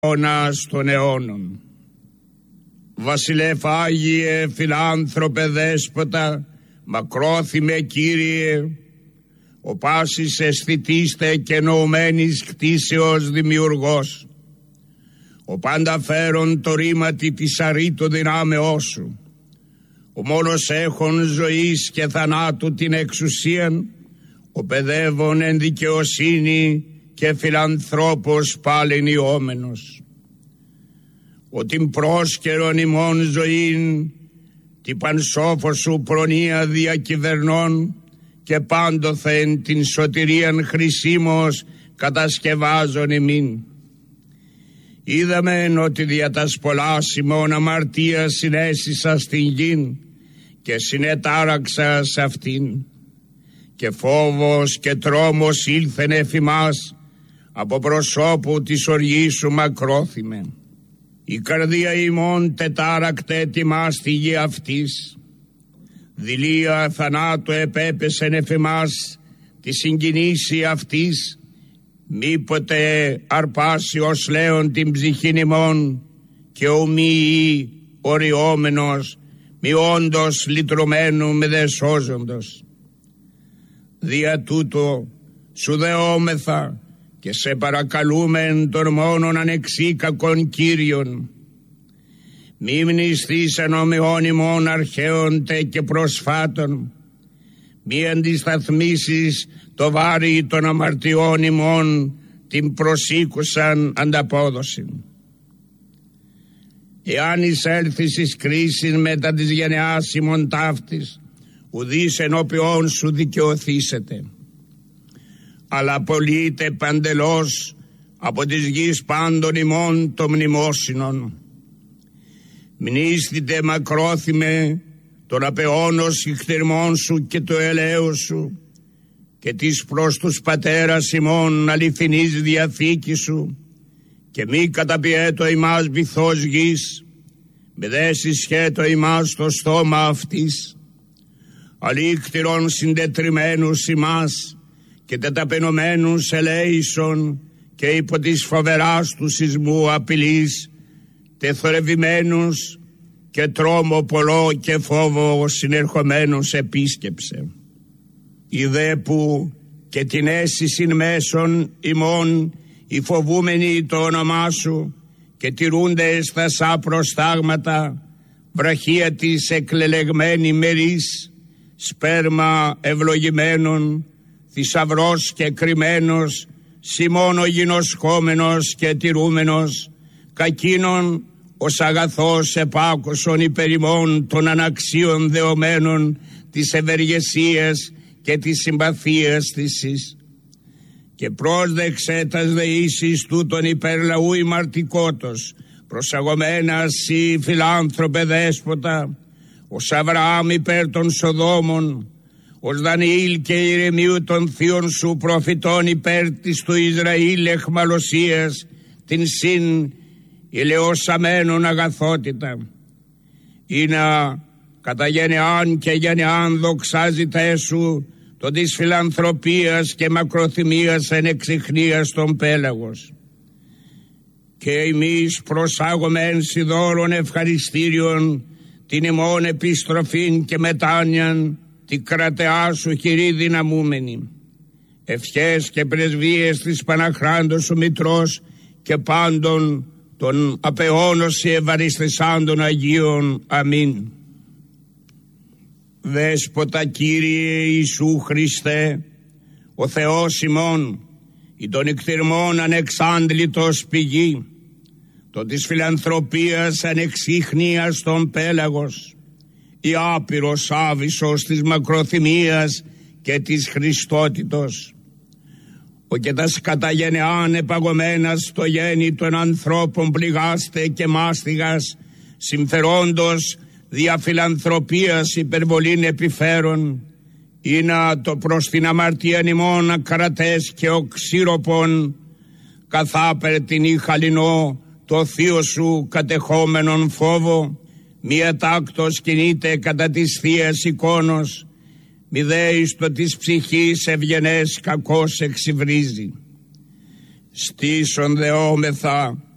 αιώνας των αιώνων. Βασιλεύ Άγιε, φιλάνθρωπε δέσποτα, μακρόθυμε Κύριε, ο πάσης αισθητήστε και νοουμένης κτίσεως δημιουργός, ο πάντα φέρον το ρήματι της αρήτου δυνάμεώς σου, ο μόνος έχων ζωής και θανάτου την εξουσίαν, ο παιδεύων εν δικαιοσύνη και φιλανθρώπος πάλιν ιόμενος. Ο την πρόσκαιρον ημών ζωήν, την πανσόφο σου προνοία διακυβερνών και πάντοθεν την σωτηρίαν χρησίμως κατασκευάζον ημίν. Είδαμεν ότι δια τας πολλάς ημών αμαρτίας συνέσισα στην γην και συνετάραξα σ' αυτήν, και φόβος και τρόμος ήλθεν εφ' ημάς από προσώπου της οργής σου μακρόθυμε. Η καρδία ημών τετάρακτε τιμά στη γη αυτής, δειλία θανάτου επέπεσεν εφ' ημάς τη συγκινήση αυτής, μήποτε αρπάσει ως λέον την ψυχήν ημών και ομοίη οριόμενος μη όντως λυτρωμένου με δε σώζοντος. Δια τούτο σου δεόμεθα και σε παρακαλούμεν τον μόνον ανεξίκακον Κύριον. Μη μνηστείς ενομοιών ημών αρχαίων τε και προσφάτων, μη αντισταθμίσεις το βάρη των αμαρτιών ημών την προσήκουσαν ανταπόδοση. Εάν εισέλθεις εις κρίσιν μετά της γενεάς ημών ταύτης, ουδείς ενώπιόν σου δικαιωθήσετε, αλλά απολύτε παντελώς από της γης πάντων ημών το μνημόσυνον. Μνήστητε μακρόθυμε τον απεώνος ηχθερμών σου και το ελέος σου και της προς τους πατέρας ημών αληθινής διαθήκη σου, και μη καταπιέτω ημάς βυθός γης, με δε συσχέτω ημάς στο στόμα αυτής, αλήκτηρον συντετριμένους ημάς και τεταπενωμένους ελέησον και υπό της φοβεράς του σεισμού απειλής τεθορευημένους και τρόμο πολλό και φόβο συνερχομένους επίσκεψε. Ιδέ που και την αίσθησιν μέσων ημών οι φοβούμενοι το όνομά σου και τηρούνται στα σα προστάγματα, βραχία της εκλελεγμένη μερίς, σπέρμα ευλογημένων, θησαυρός και κρυμμένος, σημώνο γινοσχόμενος και τηρούμενος, κακίνων ως αγαθός επάκουσον υπερημών των αναξίων δεωμένων της ευεργεσίας και της συμπαθίας της, και πρόσδεξε τας δεήσεις τούτων υπερλαού ημαρτικότος, προσαγωμένας σοι φιλάνθρωπε δέσποτα, ως Αβραάμ υπέρ των Σοδόμων, ως Δανιήλ και Ηρεμίου των θείων σου προφητών υπέρ της του Ισραήλ εχμαλωσίας, την συν ηλαιοσαμένων αγαθότητα, ή να κατά γενεάν και γενεάν δοξάζεται σου το της φιλανθρωπίας και μακροθυμίας εν εξιχνίας των πέλαγος. Και εμείς προσάγομεν σιδώρων ευχαριστήριον την ημών επιστροφήν και μετάνοιαν την κρατεά σου χειρή δυναμούμενη. Ευχές και πρεσβείες της Παναχράντος σου Μητρός και πάντων των απεώνωση ευαριστησάντων Αγίων. Αμήν. Δέσποτα Κύριε Ιησού Χριστέ, ο Θεός ημών, η των εκθυρμών ανεξάντλητος πηγή, το της φιλανθρωπίας ανεξίχνιας των πέλαγος, η άπειρος άβυσσος της μακροθυμίας και της Χριστότητος, ο και τας κατά γενεάν επαγωμένας στο γέννη των ανθρώπων πληγάστε και μάστιγας, συμφερόντος δια φιλανθρωπίας υπερβολήν επιφέρον, ή να το προς την αμαρτίαν ημών ακρατές και οξύροπον, καθάπερ την ή χαλινό το θείο σου κατεχόμενον φόβο, μία τάκτος κινείται κατά της θείας εικόνος, μη δέεις το της ψυχής ευγενές κακός εξυβρίζει. Στήσον δεόμεθα